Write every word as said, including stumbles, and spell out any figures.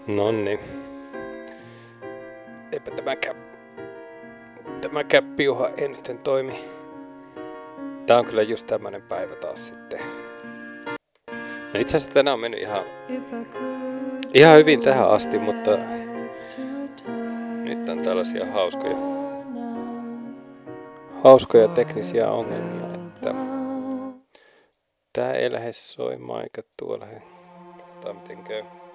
Nonni. Eipä tämäkään, tämäkään piuha ei nyt toimi. Tää on kyllä just tämmönen päivä taas sitten. No itse asiassa tänään on mennyt ihan, ihan hyvin tähän asti, mutta nyt on tällaisia hauskoja, hauskoja teknisiä ongelmia, että tää ei lähde soimaan eikä tuolla. Katsotaan miten käy.